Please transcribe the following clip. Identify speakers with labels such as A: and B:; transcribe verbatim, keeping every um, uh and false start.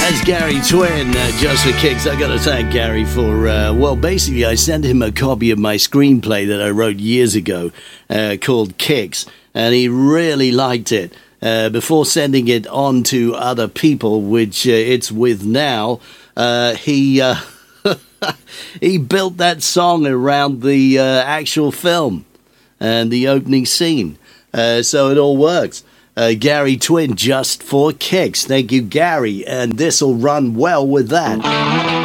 A: Gary Twin, uh, just for kicks. I got to thank Gary for, uh, well, basically, I sent him a copy of my screenplay that I wrote years ago uh, called Kicks, and he really liked it. Uh, before sending it on to other people, which uh, it's with now, uh, he uh, he built that song around the uh, actual film and the opening scene. Uh, so it all works. Uh, Gary Twin, just for kicks. Thank you, Gary. And this will run well with that.